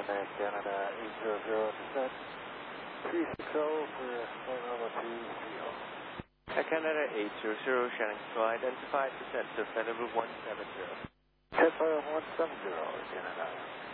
Canada 800 descent, 360 for flight level 230. Canada 800, Shannon Control, identified descent to flight level 170. Head flight 170, Canada.